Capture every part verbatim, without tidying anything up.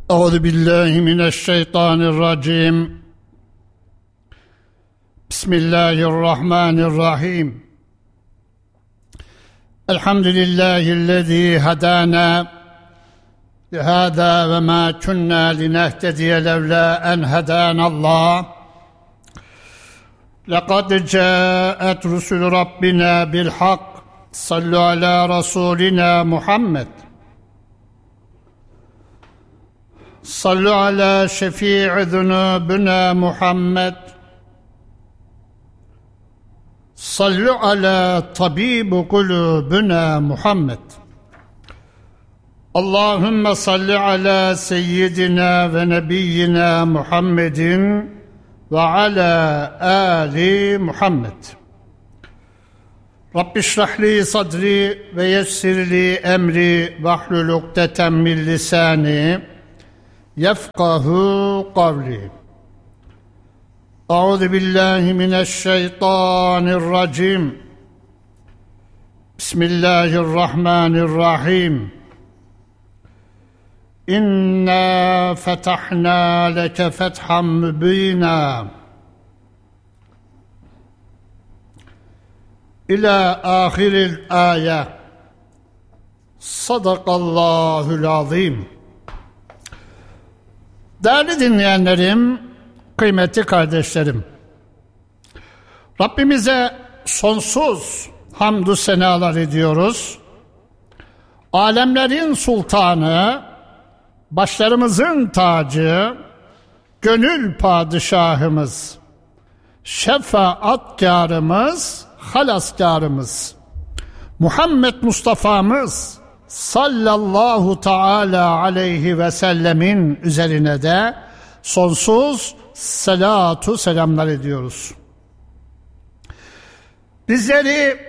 Euzu billahi mineşşeytanirracim. Bismillahirrahmanirrahim. Elhamdülillahi'llezî hedâna lihâzâ ve mâ kunnâ linehtediye levlâ en hedânallâh. Lekad câet rusulü Rabbina bil hak. Sallu alâ rasûlina Muhammed. Sallu ala şefii zunubina Muhammed. Sallu ala tabibu kulubina Muhammed. Allahümme salli ala seyyidina ve nebiyyina Muhammedin ve ala ali Muhammed. Rabbi şrahli sadri ve yessirli emri ve ahlul ukdeten min lisani yefkahu kavli. Euzu billahi mineşşeytanirracim. Bismillahirrahmanirrahim. İnna fetahna leke fethan mübina. İlâ âhiril âye. Sadakallahul azim. Değerli dinleyenlerim, kıymetli kardeşlerim, Rabbimize sonsuz hamdü senalar ediyoruz. Alemlerin sultanı, başlarımızın tacı, gönül padişahımız, şefaatkârımız, halaskârımız, Muhammed Mustafa'mız sallallahu teala aleyhi ve sellemin üzerine de sonsuz selatu selamlar ediyoruz. Bizleri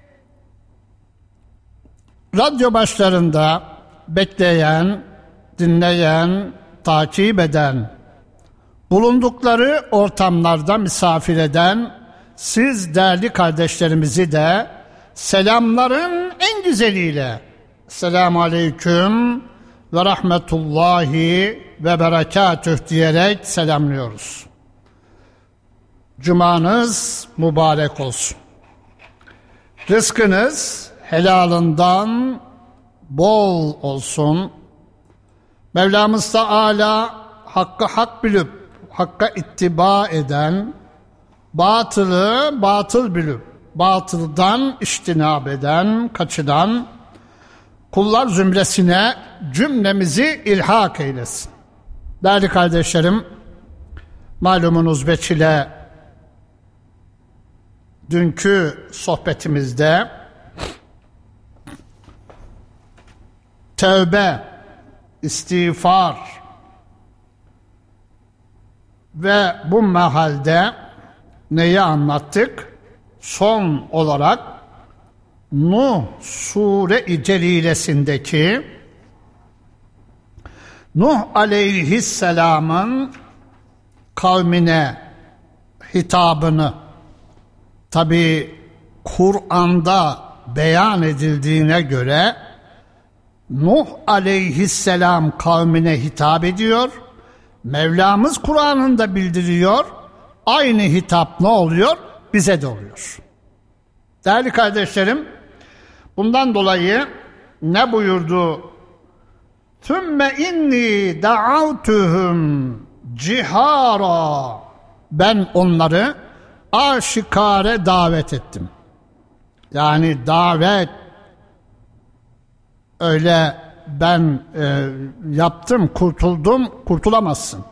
radyo başlarında bekleyen, dinleyen, takip eden, bulundukları ortamlarda misafir eden siz değerli kardeşlerimizi de selamların en güzeliyle Selamun Aleyküm ve Rahmetullahi ve Berekatüh diyerek selamlıyoruz. Cumanız mübarek olsun. Rızkınız helalından bol olsun. Mevlamız Teala hakkı hak bilip hakka ittiba eden, batılı batıl bilip batıldan iştinab eden, kaçınan kullar zümresine cümlemizi ilhak eylesin. Değerli kardeşlerim, malumunuz veçile dünkü sohbetimizde tövbe, istiğfar ve bu mehalde neyi anlattık? Son olarak Nuh Sure-i Celilesindeki Nuh Aleyhisselam'ın kavmine hitabını, tabi Kur'an'da beyan edildiğine göre Nuh Aleyhisselam kavmine hitap ediyor. Mevlamız Kur'an'ında bildiriyor. Aynı hitap ne oluyor? Bize de oluyor. Değerli kardeşlerim, bundan dolayı ne buyurdu? Thümme inni da'avtuhum cihara. Ben onları aşikare davet ettim. Yani davet öyle ben e, yaptım, kurtuldum, kurtulamazsın.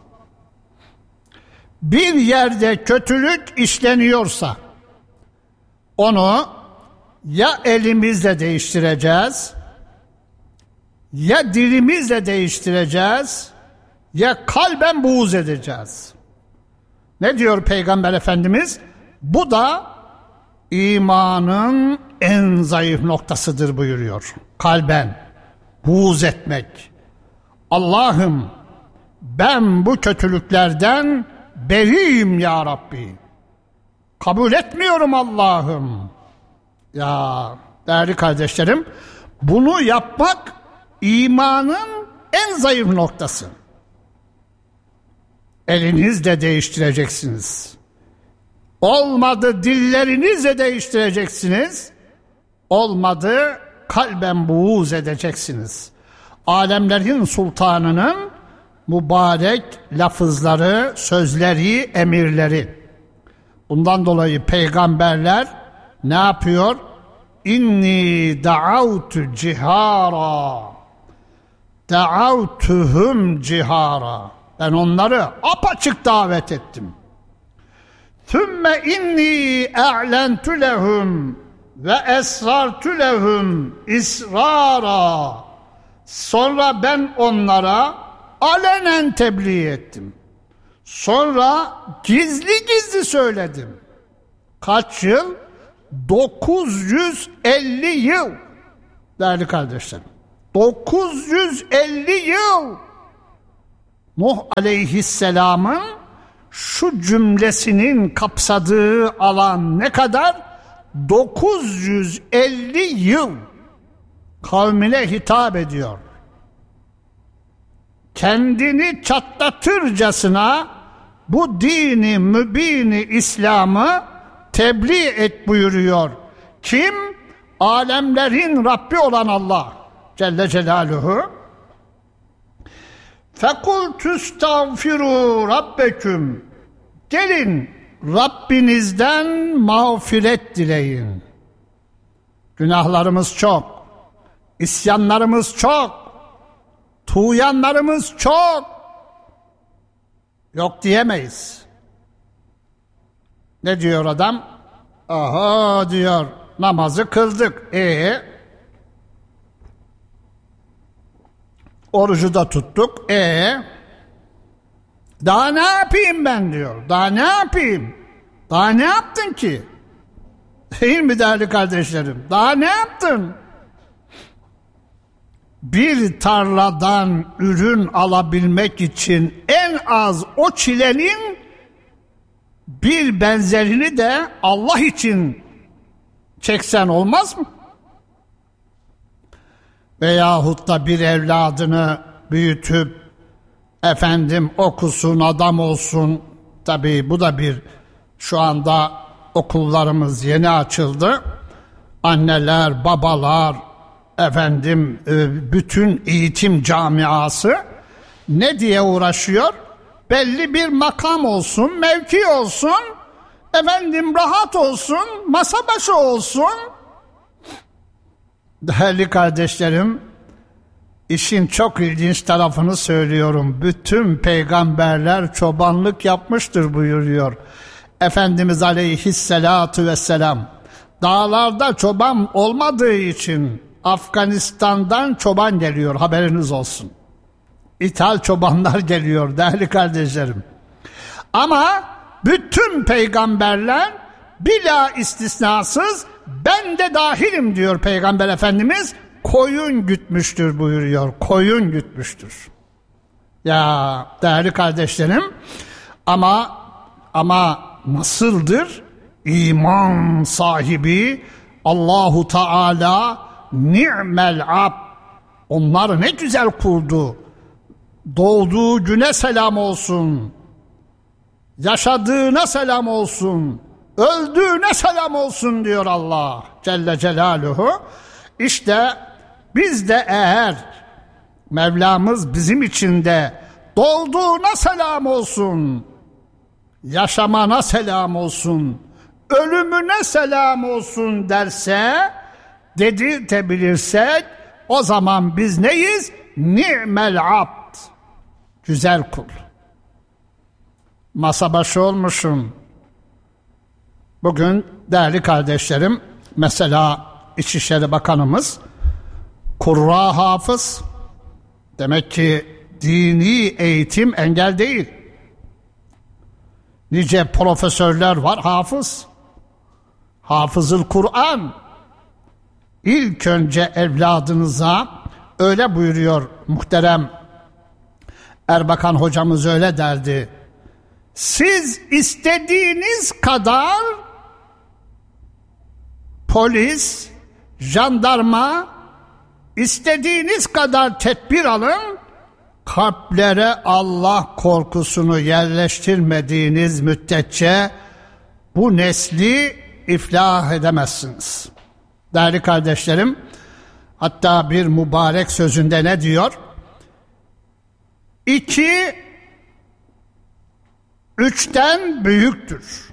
Bir yerde kötülük işleniyorsa onu ya elimizle değiştireceğiz, ya dilimizle değiştireceğiz, ya kalben buğz edeceğiz. Ne diyor Peygamber Efendimiz? Bu da imanın en zayıf noktasıdır buyuruyor. Kalben buğz etmek. Allah'ım ben bu kötülüklerden beriyim ya Rabbi. Kabul etmiyorum Allah'ım. Ya değerli kardeşlerim, bunu yapmak imanın en zayıf noktası. elinizle değiştireceksiniz. Olmadı dillerinizle değiştireceksiniz. Olmadı kalben buğuz edeceksiniz. Alemlerin sultanının mübarek lafızları, sözleri, emirleri. Bundan dolayı peygamberler ne yapıyor? İnni da'avtu cihara. Da'avtuhum cihara. Ben onları apaçık davet ettim. Thümme inni e'lentu lehum ve esrartu lehum israra. Sonra ben onlara alenen tebliğ ettim. Sonra gizli gizli söyledim. Kaç yıl? dokuz yüz elli yıl. Değerli kardeşlerim. dokuz yüz elli yıl. Nuh aleyhisselamın şu cümlesinin kapsadığı alan ne kadar? dokuz yüz elli yıl kavmine hitap ediyor. Kendini çatlatırcasına bu dini mübini İslam'ı tebliğ et buyuruyor. Kim? Alemlerin Rabbi olan Allah Celle Celaluhu. فَقُلْ تُسْتَغْفِرُوا رَبَّكُمْ. Gelin Rabbinizden mağfiret dileyin. Günahlarımız çok, isyanlarımız çok, tuğyanlarımız çok. Yok diyemeyiz. Ne diyor adam? Aha diyor, namazı kıldık. E orucu da tuttuk. E daha ne yapayım ben diyor. Daha ne yapayım? Daha ne yaptın ki? Değil mi değerli kardeşlerim? Daha ne yaptın? Bir tarladan ürün alabilmek için en az o çilenin bir benzerini de Allah için çeksen olmaz mı? Veyahut da bir evladını büyütüp efendim okusun, adam olsun. Tabii bu da bir, şu anda okullarımız yeni açıldı. Anneler, babalar, efendim bütün eğitim camiası ne diye uğraşıyor? Belli bir makam olsun, mevki olsun, efendim rahat olsun, masa başı olsun. Değerli kardeşlerim, işin çok ilginç tarafını söylüyorum. Bütün peygamberler çobanlık yapmıştır buyuruyor Efendimiz Aleyhisselatu Vesselam. Dağlarda çoban olmadığı için Afganistan'dan çoban geliyor, haberiniz olsun. İthal çobanlar geliyor değerli kardeşlerim. Ama bütün peygamberler bila istisnasız ben de dahilim diyor Peygamber Efendimiz, koyun gütmüştür buyuruyor. Koyun gütmüştür. Ya değerli kardeşlerim, ama ama nasıldır? İman sahibi Allahu Teala ni'mel abd. Onları ne güzel kurdu. Doğduğu güne selam olsun. Yaşadığına selam olsun. Öldüğüne selam olsun diyor Allah Celle Celaluhu. İşte biz de eğer Mevlamız bizim için de doğduğuna selam olsun, yaşamana selam olsun, ölümüne selam olsun derse, dedirtebilirsek, o zaman biz neyiz? Ni'mel abd. Güzel kul. Masa başı olmuşum. Bugün değerli kardeşlerim, mesela İçişleri Bakanımız kurra hafız. Demek ki dini eğitim engel değil. Nice profesörler var, hafız. Hafızıl Kur'an. İlk önce evladınıza, öyle buyuruyor muhterem Erbakan hocamız, öyle derdi. Siz istediğiniz kadar polis, jandarma, istediğiniz kadar tedbir alın, kalplere Allah korkusunu yerleştirmediğiniz müddetçe bu nesli iflah edemezsiniz. Değerli kardeşlerim, hatta bir mübarek sözünde ne diyor? İki, üçten büyüktür.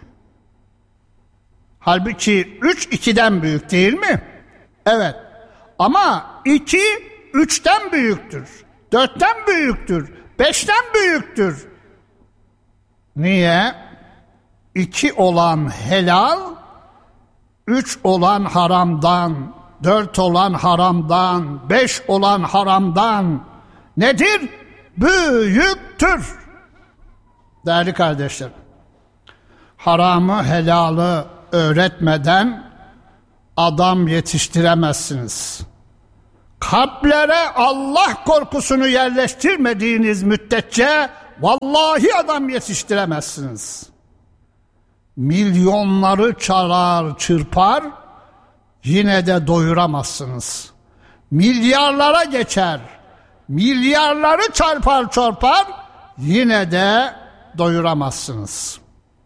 Halbuki üç, ikiden büyük değil mi? Evet. Ama iki, üçten büyüktür. Dörtten büyüktür. Beşten büyüktür. Niye? İki olan helal, üç olan haramdan, dört olan haramdan, beş olan haramdan nedir? Büyüktür. Değerli kardeşlerim, haramı helalı öğretmeden adam yetiştiremezsiniz. Kalplere Allah korkusunu yerleştirmediğiniz müddetçe vallahi adam yetiştiremezsiniz. Milyonları çalar çırpar, yine de doyuramazsınız. Milyarlara geçer, milyarları çarpar çarpar, yine de doyuramazsınız.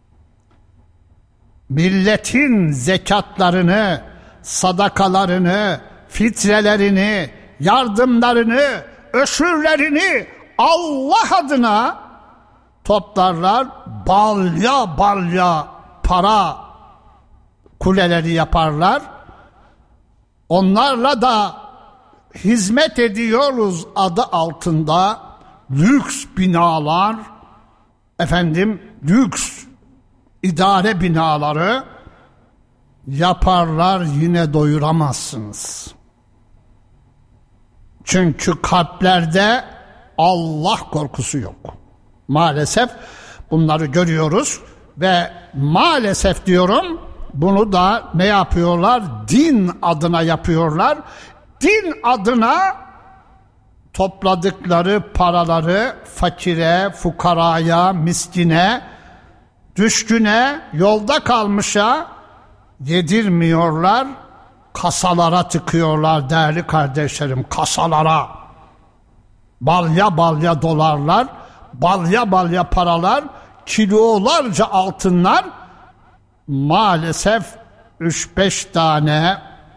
Milletin zekatlarını, sadakalarını, fitrelerini, yardımlarını, öşürlerini Allah adına toplarlar, balya balya para kuleleri yaparlar. Onlarla da hizmet ediyoruz adı altında lüks binalar, efendim lüks idare binaları yaparlar, yine doyuramazsınız. Çünkü kalplerde Allah korkusu yok. Maalesef bunları görüyoruz ve maalesef diyorum, bunu da ne yapıyorlar? Din adına yapıyorlar. Din adına topladıkları paraları fakire, fukaraya, miskine, düşküne, yolda kalmışa yedirmiyorlar. Kasalara tıkıyorlar değerli kardeşlerim, kasalara. Balya balya dolarlar, balya balya paralar, kilolarca altınlar, maalesef üç beş tane,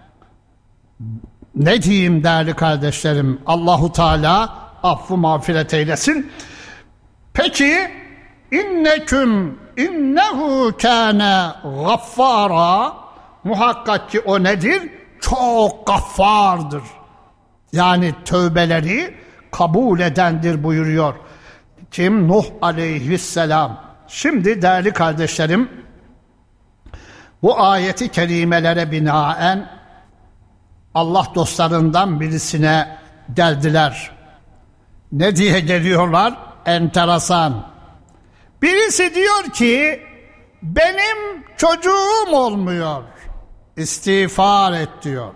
ne diyeyim değerli kardeşlerim, Allahu Teala affı mağfiret eylesin. Peki inneküm innehu kâne gaffara, muhakkak ki o nedir? Çok gaffardır. Yani tövbeleri kabul edendir buyuruyor. Kim? Nuh aleyhisselam. Şimdi değerli kardeşlerim, bu ayeti kerimelere binaen Allah dostlarından birisine geldiler. Ne diye geliyorlar? Enteresan. Birisi diyor ki, benim çocuğum olmuyor, İstiğfar et diyor.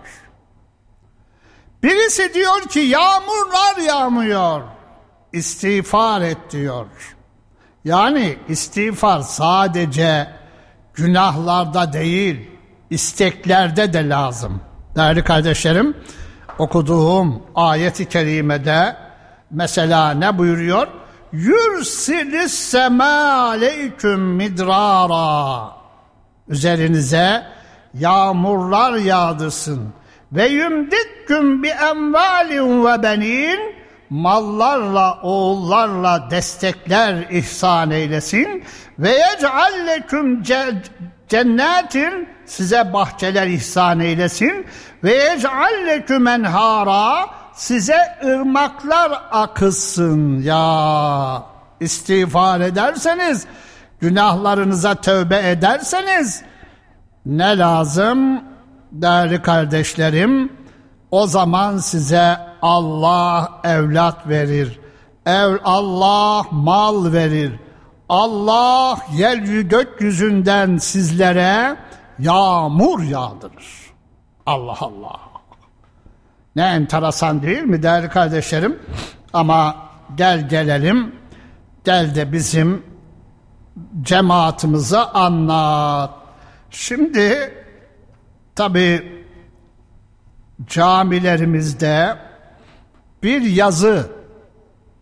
Birisi diyor ki, yağmurlar yağmıyor, İstiğfar et diyor. Yani istiğfar sadece günahlarda değil, isteklerde de lazım. Değerli kardeşlerim, okuduğum ayet-i kerimede mesela ne buyuruyor? Yursilis sema aleyküm midrara, üzerinize yağmurlar yağdırsın ve yumdikküm bi emvalin ve benin, mallarla, oğullarla destekler ihsan eylesin ve yec'al leküm cennetin, size bahçeler ihsan eylesin ve yec'al leküm enhara, size ırmaklar akıtsın. Ya istiğfar ederseniz, günahlarınıza tövbe ederseniz ne lazım değerli kardeşlerim? O zaman size Allah evlat verir. Ev Allah mal verir. Allah yer gökyüzünden sizlere yağmur yağdırır. Allah Allah. Ne enteresan değil mi değerli kardeşlerim? Ama gel gelelim, gel de bizim cemaatimize anlat. Şimdi tabii camilerimizde bir yazı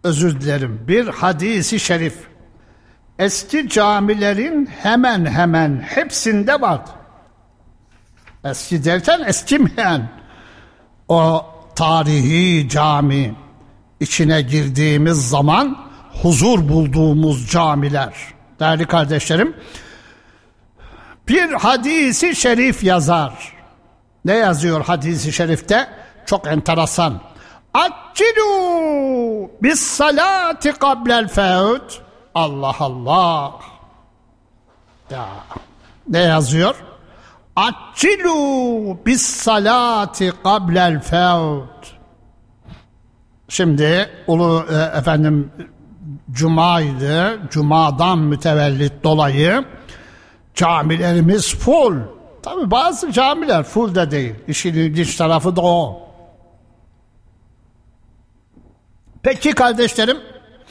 özür dilerim, bir hadisi şerif eski camilerin hemen hemen hepsinde vardı. Eski derken eskimeyen o tarihi cami, içine girdiğimiz zaman huzur bulduğumuz camiler. Değerli kardeşlerim, bir hadisi şerif yazar. Ne yazıyor hadisi şerifte? Çok enteresan. Accilu bis salati qablel fevt. Allah Allah. Ya ne yazıyor? Accilu bis salati qablel fevt. Şimdi ulu e, efendim Cuma'ydı. Cuma'dan mütevellit dolayı camilerimiz full. Tabi bazı camiler full de değil. İşin ilginç tarafı da o. Peki kardeşlerim,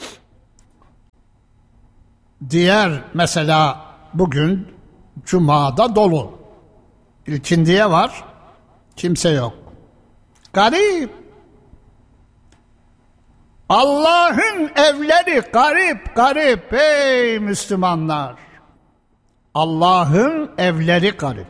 diğer mesela bugün Cuma'da dolu. İlkindiye var, kimse yok. Garip. Allah'ın evleri garip garip ey Müslümanlar. Allah'ın evleri garip.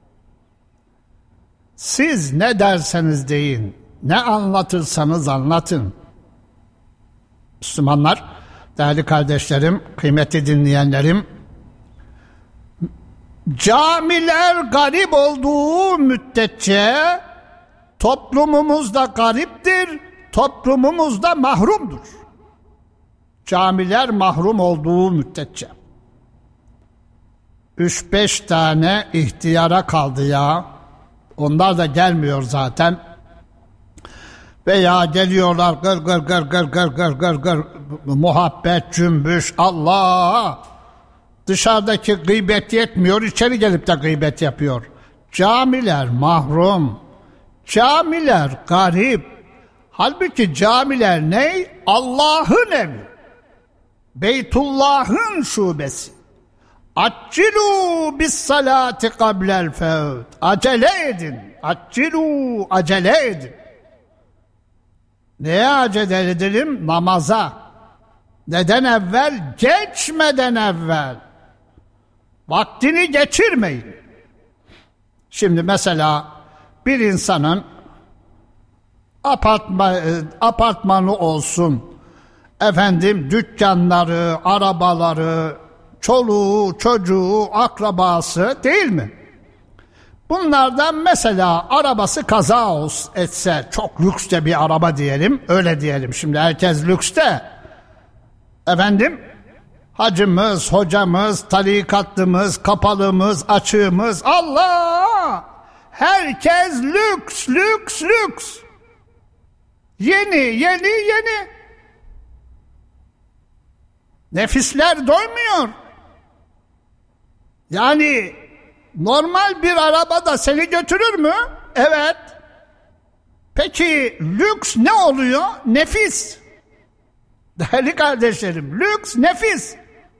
Siz ne derseniz deyin, ne anlatırsanız anlatın. Müslümanlar, değerli kardeşlerim, kıymetli dinleyenlerim, camiler garip olduğu müddetçe toplumumuz da gariptir, toplumumuz da mahrumdur. Camiler mahrum olduğu müddetçe. Üç beş tane ihtiyara kaldı ya. Onlar da gelmiyor zaten. Veya geliyorlar gır gır gır gır gır gır gır gır muhabbet, cümbüş, Allah. Dışarıdaki gıybet yetmiyor, içeri gelip de gıybet yapıyor. Camiler mahrum. Camiler garip. Halbuki camiler ne? Allah'ın evi. Beytullah'ın şubesi. Accilu bis salati qablel fevt. Acele edin. Accilu, acele edin. Neye acele edelim? Namaza. Neden evvel? Geçmeden evvel. Vaktini geçirmeyin. Şimdi mesela bir insanın apartman, apartmanı olsun, efendim dükkanları, arabaları, çoluğu, çocuğu, akrabası değil mi? Bunlardan mesela arabası kaza etse, çok lüks de bir araba diyelim, öyle diyelim. Şimdi herkes lükste. Efendim, hacımız, hocamız, tarikatlımız, kapalımız, açığımız, Allah! Herkes lüks, lüks, lüks. Yeni, yeni, yeni. Nefisler doymuyor. Yani normal bir araba da seni götürür mü? Evet. Peki lüks ne oluyor? Nefis. Değerli kardeşlerim, lüks nefis.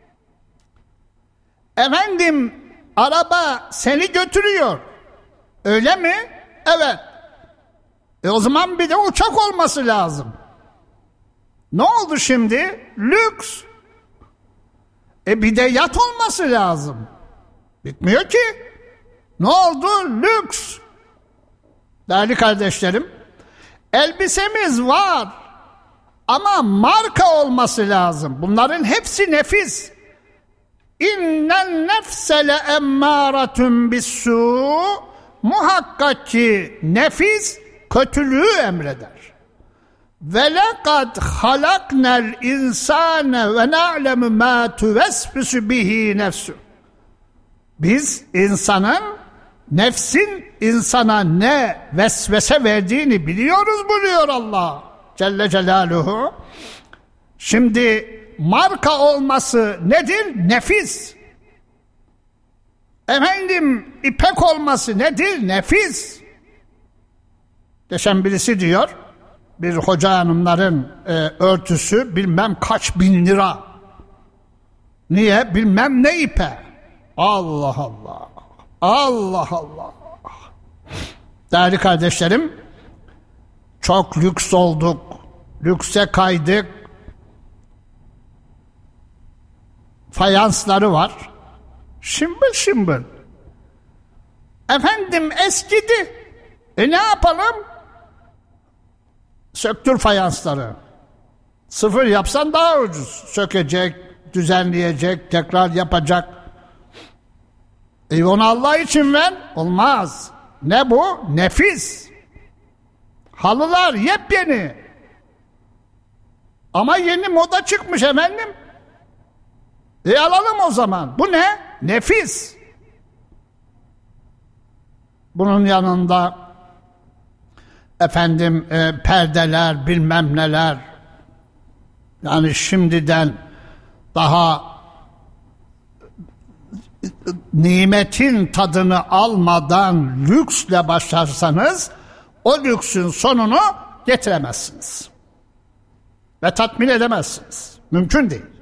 Efendim, araba seni götürüyor. Öyle mi? Evet. E o zaman bir de uçak olması lazım. Ne oldu şimdi? Lüks. E bir de yat olması lazım. Bitmiyor ki. Ne oldu? Lüks. Değerli kardeşlerim, elbisemiz var ama marka olması lazım. Bunların hepsi nefis. İnnen nefse le emmâretun bis-sû. Muhakkak ki nefis kötülüğü emreder. Ve lekad halaknel insane ve na'lemu ma tuvesvisu bihi nefsu. Biz insanın, nefsin insana ne vesvese verdiğini biliyoruz buyuruyor Allah Celle Celaluhu. Şimdi marka olması nedir? Nefis. Efendim ipek olması nedir? Nefis. Geçen birisi diyor, bir hoca hanımların e, örtüsü bilmem kaç bin lira. Niye? Bilmem ne ipe. Allah Allah. Allah Allah. Değerli kardeşlerim, çok lüks olduk. Lükse kaydık. fayansları var. Şımbıl şımbıl. Efendim eskidi. E ne yapalım? Söktür fayansları. Sıfır yapsan daha ucuz. Sökecek, düzenleyecek, tekrar yapacak. E onu Allah için ver. Olmaz. Ne bu? Nefis. Halılar yepyeni. Ama yeni moda çıkmış efendim. E alalım o zaman. Bu ne? Nefis. Bunun yanında efendim e, perdeler, bilmem neler. Yani şimdiden daha nimetin tadını almadan lüksle başlarsanız o lüksün sonunu getiremezsiniz. Ve tatmin edemezsiniz. Mümkün değil.